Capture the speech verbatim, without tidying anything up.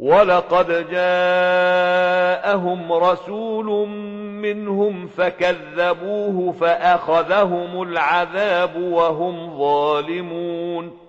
ولقد جاءهم رسول منهم فكذبوه فأخذهم العذاب وهم ظالمون